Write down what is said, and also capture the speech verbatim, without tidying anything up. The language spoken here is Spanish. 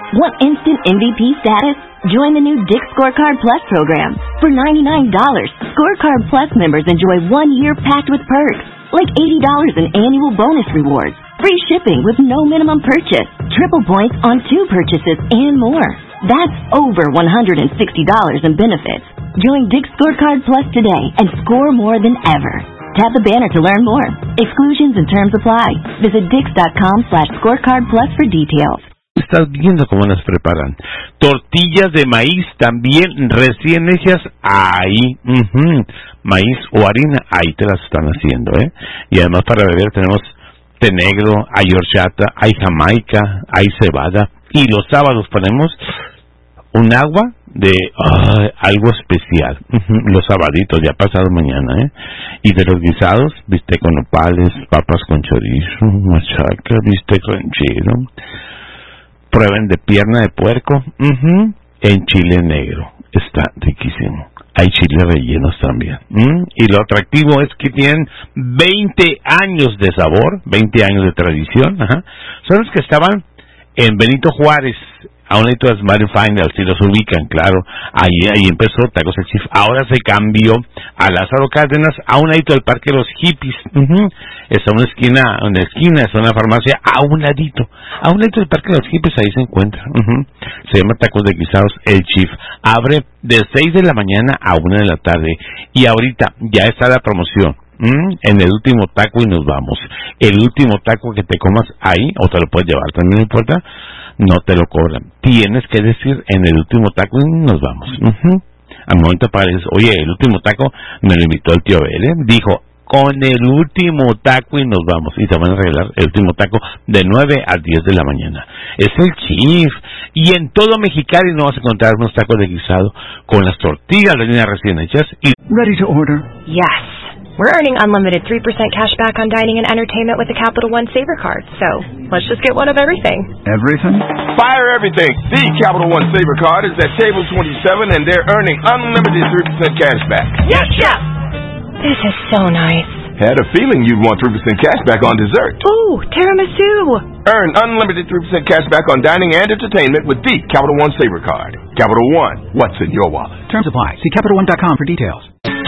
Want instant M V P status? Join the new Dick's Scorecard Plus program. For ninety-nine dollars, Scorecard Plus members enjoy one year packed with perks, like eighty dollars in annual bonus rewards, free shipping with no minimum purchase, triple points on two purchases, and more. That's over one hundred sixty dollars in benefits. Join Dick's Scorecard Plus today and score more than ever. Tap the banner to learn more. Exclusions and terms apply. Visit dix.com slash scorecard plus for details. Estás viendo cómo las preparan. Tortillas de maíz también recién hechas ahí. Uh-huh. Maíz o harina, ahí te las están haciendo, ¿eh? Y además para beber tenemos té negro, hay horchata, hay jamaica, hay cebada. Y los sábados ponemos un agua de uh, algo especial. Uh-huh. Los sabaditos, ya pasado mañana, ¿eh? Y de los guisados, bistec con nopales, papas con chorizo, machaca, bistec ranchero. Prueben de pierna de puerco, uh-huh, en chile negro. Está riquísimo. Hay chiles rellenos también. ¿Mm? Y lo atractivo es que tienen veinte años de sabor, veinte años de tradición. Ajá. Son los que estaban en Benito Juárez, a un lado de Smart and Final, si los ubican, claro. Ahí, ahí empezó Tacos El Chief. Ahora se cambió a Lázaro Cárdenas, a un lado del Parque de los Hippies. Uh-huh. Está una esquina, una esquina, es una farmacia, a un ladito. A un lado del Parque de los Hippies, ahí se encuentra. Uh-huh. Se llama Tacos de Guisados El Chief. Abre de seis de la mañana a una de la tarde. Y ahorita ya está la promoción. Mm, en el último taco y nos vamos. El último taco que te comas ahí, o te lo puedes llevar, también no importa, no te lo cobran. Tienes que decir en el último taco y nos vamos. Uh-huh. Al momento apareces, oye, el último taco me lo invitó el tío Bele, dijo, con el último taco y nos vamos. Y te van a regalar el último taco de nueve a diez de la mañana. Es el Chief. Y en todo Mexicali no vas a encontrar unos tacos de guisado con las tortillas, las líneas recién hechas. Y ready to order? Yes. We're earning unlimited three percent cash back on dining and entertainment with the Capital One Saver Card. So, let's just get one of everything. Everything? Fire everything. The Capital One Saver Card is at table twenty-seven, and they're earning unlimited three percent cash back. Yes, Chef! This is so nice. Had a feeling you'd want three percent cash back on dessert. Ooh, tiramisu! Earn unlimited three percent cash back on dining and entertainment with the Capital One Saver Card. Capital One, what's in your wallet? Terms apply. See Capital One dot com for details.